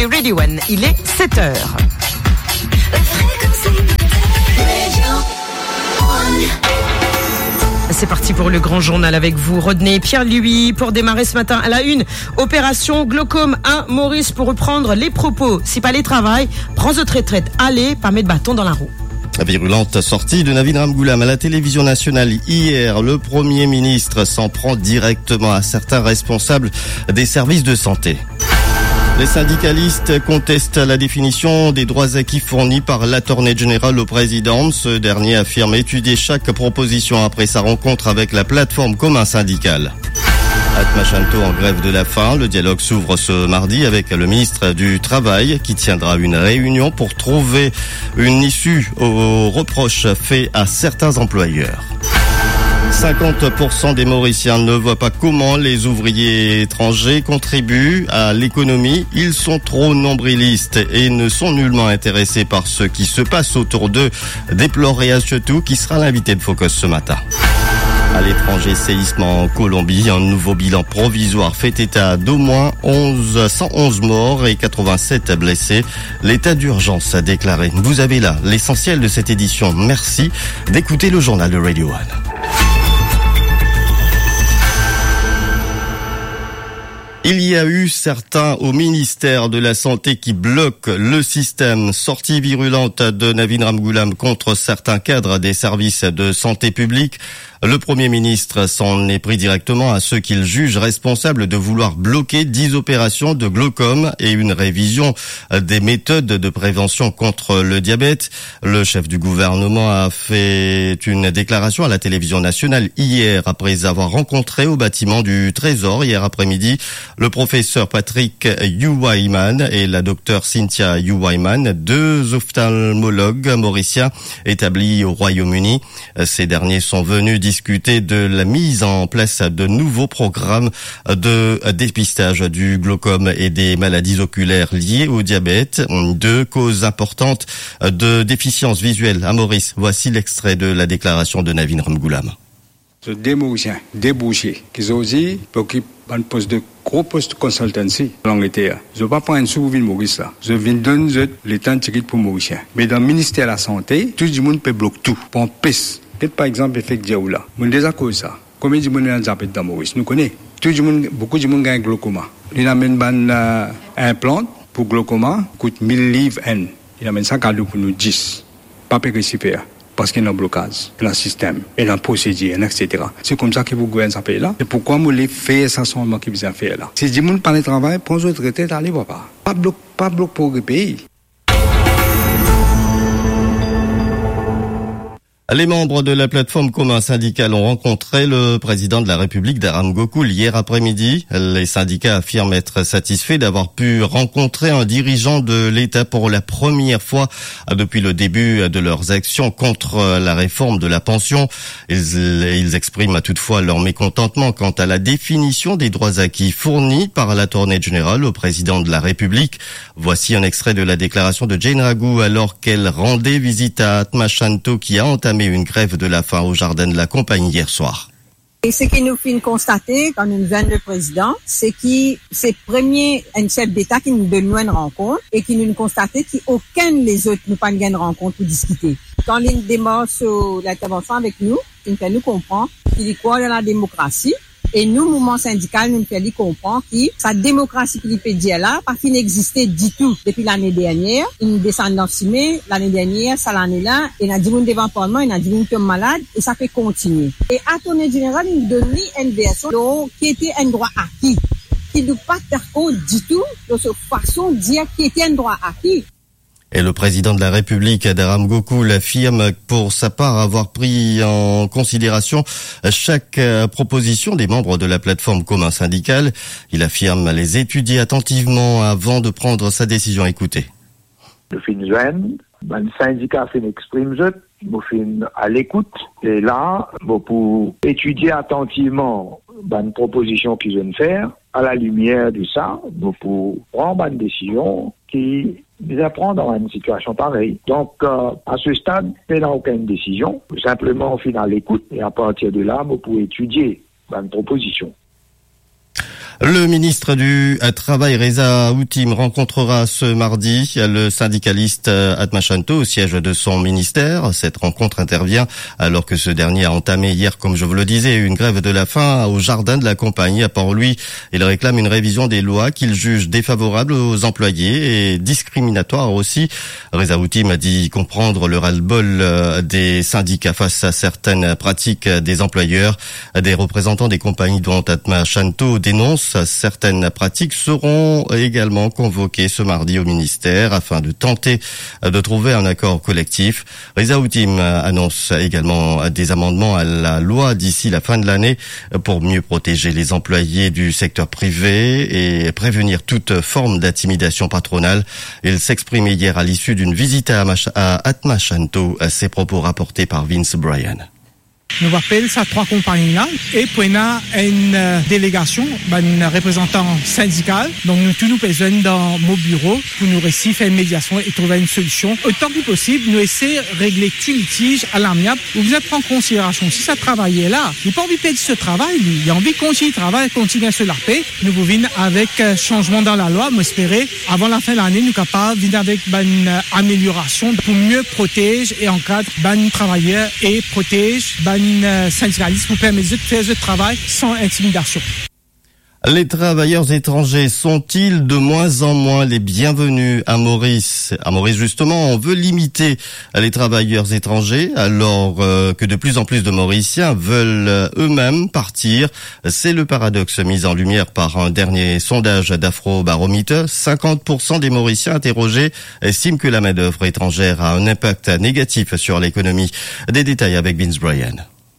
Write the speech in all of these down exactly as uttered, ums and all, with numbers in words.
Radio One, il est sept heures. C'est parti pour le grand journal avec vous, Rodney Pierre-Louis, pour démarrer ce matin à la une. Opération Glaucome un, Maurice, pour reprendre les propos. Si pas les travail, prends votre retraite. Allez, pas mettre bâton dans la roue. La virulente sortie de Navin Ramgoolam à la télévision nationale hier. Le Premier ministre s'en prend directement à certains responsables des services de santé. Les syndicalistes contestent la définition des droits acquis fournis par l'Attorney General au président. Ce dernier affirme étudier chaque proposition après sa rencontre avec la plateforme commun syndicale. Atmachanto en grève de la faim. Le dialogue s'ouvre ce mardi avec le ministre du Travail qui tiendra une réunion pour trouver une issue aux reproches faits à certains employeurs. cinquante pour cent des Mauriciens ne voient pas comment les ouvriers étrangers contribuent à l'économie. Ils sont trop nombrilistes et ne sont nullement intéressés par ce qui se passe autour d'eux, déplore Achetou, qui sera l'invité de Focus ce matin. À l'étranger, séisme en Colombie, un nouveau bilan provisoire fait état d'au moins cent onze morts et quatre-vingt-sept blessés. L'état d'urgence a déclaré. Vous avez là l'essentiel de cette édition. Merci d'écouter le journal de Radio One. Il y a eu certains au ministère de la Santé qui bloquent le système. Sortie virulente de Navin Ramgoolam contre certains cadres des services de santé publique. Le Premier ministre s'en est pris directement à ceux qu'il juge responsables de vouloir bloquer dix opérations de glaucome et une révision des méthodes de prévention contre le diabète. Le chef du gouvernement a fait une déclaration à la télévision nationale hier après avoir rencontré au bâtiment du Trésor hier après-midi le professeur Patrick Youwaiman et la docteure Cynthia Youwaiman, deux ophtalmologues mauriciens établis au Royaume-Uni. Ces derniers sont venus discuter de la mise en place de nouveaux programmes de dépistage du glaucome et des maladies oculaires liées au diabète, deux causes importantes de déficience visuelle à Maurice. Voici l'extrait de la déclaration de Navin Ramgoolam. Ce des Mauriciens débouchés qui ont dit pour qu'ils un poste de gros poste de consultancy en Angleterre. Je ne vais pas prendre une sous-ville Maurice là. Je viens donner le temps de ticket pour Mauriciens. Mais dans le ministère de la Santé, tout le monde peut bloquer tout. Pour un piste. Peut-être par exemple, effet Diaoula. On déjà cause ça. Combien de monde est en dans Maurice? Nous connaissons. Tout le monde, beaucoup de monde gagne glaucoma. Il amène un implant pour glaucoma, coûte mille livres N. Il amène ça cadeau pour nous dix. Pas récipient. Parce qu'il y a un blocage dans le système, et dans la procédure, et cetera. C'est comme ça que vous gouvernez ce pays-là. C'est pourquoi vous voulez faire ça seulement qui vous a fait là. Si les gens parlent de travail, prenez votre retraite, allez, papa. Pas bloc, pas bloc pour le pays. Les membres de la plateforme commun syndicale ont rencontré le président de la République d'Aram Gokoul hier après-midi. Les syndicats affirment être satisfaits d'avoir pu rencontrer un dirigeant de l'État pour la première fois depuis le début de leurs actions contre la réforme de la pension. Ils, ils expriment toutefois leur mécontentement quant à la définition des droits acquis fournis par l'Attorney General au président de la République. Voici un extrait de la déclaration de Jane Ragou alors qu'elle rendait visite à Atmachanto qui a entamé une grève de la faim au jardin de la compagnie hier soir. Et ce qui nous fait constater quand nous venons le président, c'est que c'est premier un chef d'État qui nous donne une rencontre et qui nous constate qu'aucun des autres nous pas une rencontre pour discuter. Quand il démarre sur l'intervention avec nous, il fait nous comprendre qu'il croit dans la démocratie. Et nous, mouvement syndical, nous fait comprendre que sa démocratie qui peut dire là, pas qu'il n'existait du tout depuis l'année dernière. Il nous descend dans le mai, l'année dernière, ça l'année là, et il a dit qu'on devant parlement, il a dit qu'on tombe malade, et ça fait continuer. Et Attorney General, il nous donne une version qui était un droit acquis, qui ne pas d'accord du tout de cette façon de dire qui était un droit acquis. Et le président de la République, d'Aram Gokoul, affirme pour sa part avoir pris en considération chaque proposition des membres de la plateforme commun syndicale. Il affirme les étudier attentivement avant de prendre sa décision. Écoutez. Le fin jeune, le syndicat fait exprime je, nous fin à l'écoute. Et là, pour étudier attentivement une proposition qu'ils viennent faire, à la lumière de ça, pour prendre une décision qui nous apprend dans une situation pareille. Donc, euh, à ce stade, il n'y a aucune décision. Simplement, on fait dans l'écoute et à partir de là, on peut étudier une proposition. Le ministre du Travail, Reza Outim, rencontrera ce mardi le syndicaliste Atma Shanto au siège de son ministère. Cette rencontre intervient alors que ce dernier a entamé hier, comme je vous le disais, une grève de la faim au jardin de la compagnie. À Port-Louis, il réclame une révision des lois qu'il juge défavorables aux employés et discriminatoire aussi. Reza Outim a dit comprendre le ras-le-bol des syndicats face à certaines pratiques des employeurs. Des représentants des compagnies dont Atma Shanto dénonce certaines pratiques seront également convoquées ce mardi au ministère afin de tenter de trouver un accord collectif. Reza Outim annonce également des amendements à la loi d'ici la fin de l'année pour mieux protéger les employés du secteur privé et prévenir toute forme d'intimidation patronale. Il s'exprimait hier à l'issue d'une visite à Atma Shanto. Ses propos rapportés par Vince Bryan. Nous appelons ces trois compagnies-là et puis on a une euh, délégation, un représentant syndical. Donc nous tous nous besoin dans mon bureau pour nous réussir faire une médiation et trouver une solution. Autant que possible, nous essayons de régler tout litige à l'amiable. Vous êtes prendre en considération si ça travaillait là, il n'a pas envie de payer ce travail, lui. Il a envie de continuer le travail, continuer à se la payer. Nous vous venons avec euh, changement dans la loi, m'espérer avant la fin de l'année, nous capables de venir avec une euh, amélioration pour mieux protéger et encadrer les travailleurs et protéger une syndicaliste pour permettre de faire ce travail sans intimidation. Les travailleurs étrangers sont-ils de moins en moins les bienvenus à Maurice? À Maurice, justement, on veut limiter les travailleurs étrangers alors euh, que de plus en plus de Mauriciens veulent eux-mêmes partir. C'est le paradoxe mis en lumière par un dernier sondage d'Afrobaromètre. cinquante pour cent des Mauriciens interrogés estiment que la main-d'œuvre étrangère a un impact négatif sur l'économie. Des détails avec Vince Bryan.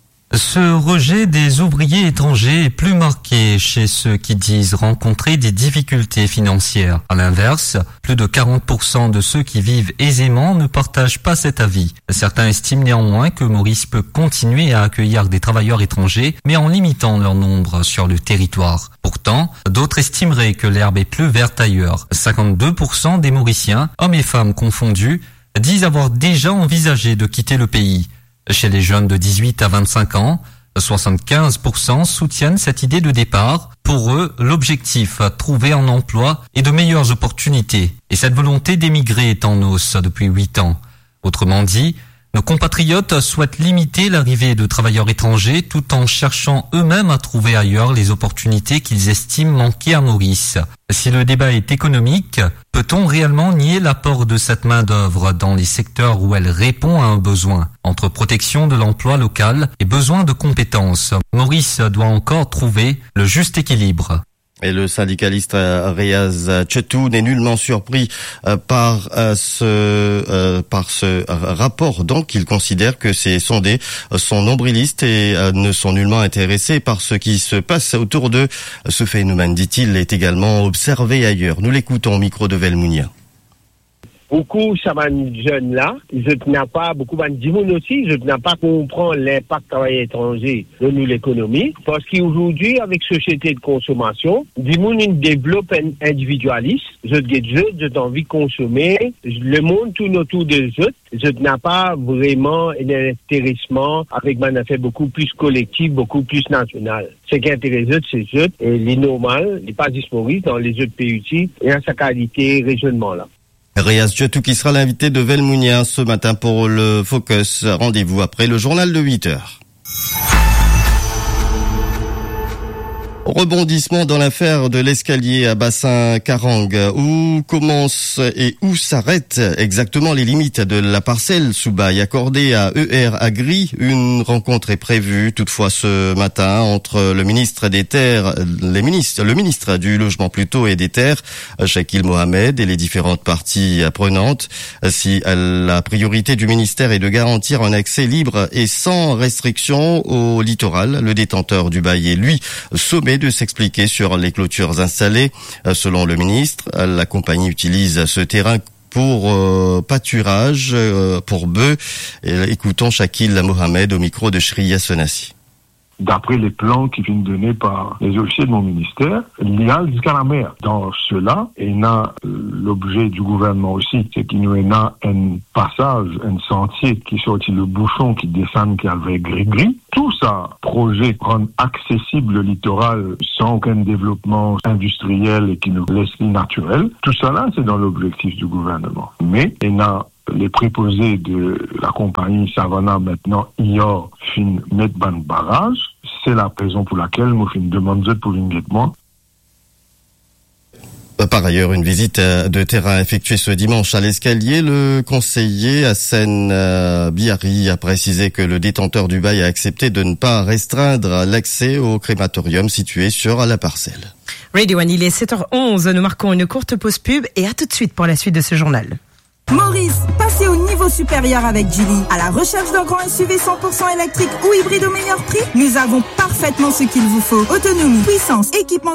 Ce rejet des ouvriers étrangers est plus marqué chez ceux qui disent rencontrer des difficultés financières. À l'inverse, plus de quarante pour cent de ceux qui vivent aisément ne partagent pas cet avis. Certains estiment néanmoins que Maurice peut continuer à accueillir des travailleurs étrangers, mais en limitant leur nombre sur le territoire. Pourtant, d'autres estimeraient que l'herbe est plus verte ailleurs. cinquante-deux pour cent des Mauriciens, hommes et femmes confondus, disent avoir déjà envisagé de quitter le pays. Chez les jeunes de dix-huit à vingt-cinq ans, soixante-quinze pour cent soutiennent cette idée de départ. Pour eux, l'objectif, trouver un emploi et de meilleures opportunités. Et cette volonté d'émigrer est en hausse depuis huit ans. Autrement dit, nos compatriotes souhaitent limiter l'arrivée de travailleurs étrangers tout en cherchant eux-mêmes à trouver ailleurs les opportunités qu'ils estiment manquer à Maurice. Si le débat est économique, peut-on réellement nier l'apport de cette main-d'œuvre dans les secteurs où elle répond à un besoin? Entre protection de l'emploi local et besoin de compétences, Maurice doit encore trouver le juste équilibre. Et le syndicaliste Riaz Chetou n'est nullement surpris par ce par ce rapport. Donc, il considère que ces sondés sont nombrilistes et ne sont nullement intéressés par ce qui se passe autour d'eux. Ce phénomène, dit-il, est également observé ailleurs. Nous l'écoutons au micro de Velmounia. Beaucoup, ça va jeunes là, je n'ai pas, beaucoup de gens aussi, je n'ai pas comprendre l'impact travail étranger de nous l'économie, parce qu'aujourd'hui, avec société de consommation, des gens développent un individualisme, je dis je, j'ai envie de consommer, le monde tourne autour de je, je n'ai pas vraiment un intéressement avec un affaire beaucoup plus collectif, beaucoup plus national. Ce qui intéresse c'est je, et les normales, les pas disponibles dans les autres pays et à sa qualité régionnement là. Riaz Chetou qui sera l'invité de Velmounia ce matin pour le Focus. Rendez-vous après le journal de huit heures. Rebondissement dans l'affaire de l'escalier à Bassin-Karang. Où commencent et où s'arrêtent exactement les limites de la parcelle sous bail accordée à E R Agri? Une rencontre est prévue toutefois ce matin entre le ministre des Terres, les ministres, le ministre du Logement plutôt et des Terres, Shakil Mohamed, et les différentes parties prenantes. Si la priorité du ministère est de garantir un accès libre et sans restriction au littoral, le détenteur du bail est lui sommé de s'expliquer sur les clôtures installées. Selon le ministre, la compagnie utilise ce terrain pour euh, pâturage, euh, pour bœufs. Et écoutons Shakil Mohamed au micro de Shriya Sonassi. d'après les plans qui viennent donnés par les officiers de mon ministère, il y a jusqu'à la mer. Dans cela, il y a l'objet du gouvernement aussi, c'est qu'il y a un passage, un sentier qui sortit le bouchon, qui descend, qui avait gris-gris. Tout ça, projet, rend accessible le littoral sans aucun développement industriel et qui nous laisse naturel. Tout ça là, c'est dans l'objectif du gouvernement. Mais il y a les préposés de la compagnie Savannah maintenant, I O R, fin mettre ban barrage. C'est la raison pour laquelle moi fin demande pour l'inguettement. Par ailleurs, une visite de terrain effectuée ce dimanche à l'Escalier, le conseiller Hassen Biari a précisé que le détenteur du bail a accepté de ne pas restreindre l'accès au crématorium situé sur la parcelle. Radio One, il est sept heures onze, nous marquons une courte pause pub et à tout de suite pour la suite de ce journal. Maurice, passez au niveau supérieur avec Geely. À la recherche d'un grand S U V cent pour cent électrique ou hybride au meilleur prix, nous avons parfaitement ce qu'il vous faut. Autonomie, puissance, équipement